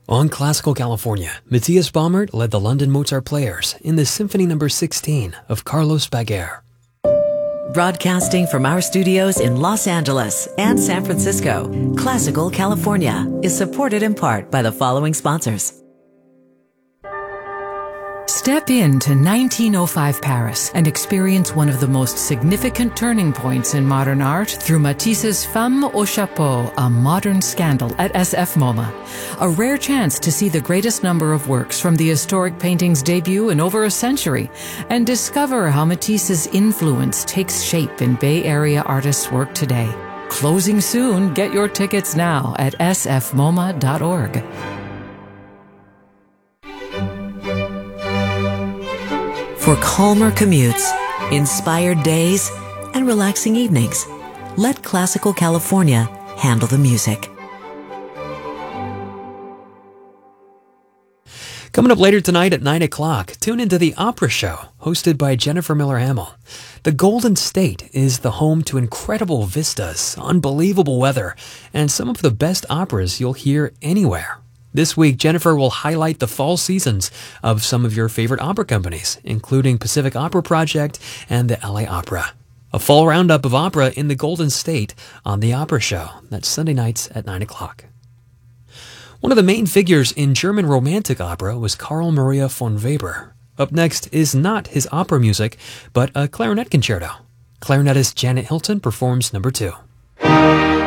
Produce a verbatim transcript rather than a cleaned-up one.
On Classical California, Matthias Baumert led the London Mozart Players in the Symphony number sixteen of Carlos Baguer. Broadcasting from our studios in Los Angeles and San Francisco, Classical California is supported in part by the following sponsors. Step into nineteen oh five Paris and experience one of the most significant turning points in modern art through Matisse's Femme au Chapeau, a modern scandal at S F MoMA. A rare chance to see the greatest number of works from the historic painting's debut in over a century and discover how Matisse's influence takes shape in Bay Area artists' work today. Closing soon. Get your tickets now at s f moma dot org. For calmer commutes, inspired days, and relaxing evenings, let Classical California handle the music. Coming up later tonight at nine o'clock, tune into The Opera Show, hosted by Jennifer Miller Hamill. The Golden State is the home to incredible vistas, unbelievable weather, and some of the best operas you'll hear anywhere. This week, Jennifer will highlight the fall seasons of some of your favorite opera companies, including Pacific Opera Project and the L A Opera. A fall roundup of opera in the Golden State on The Opera Show. That's Sunday nights at nine o'clock. One of the main figures in German Romantic opera was Carl Maria von Weber. Up next is not his opera music, but a clarinet concerto. Clarinetist Janet Hilton performs number two.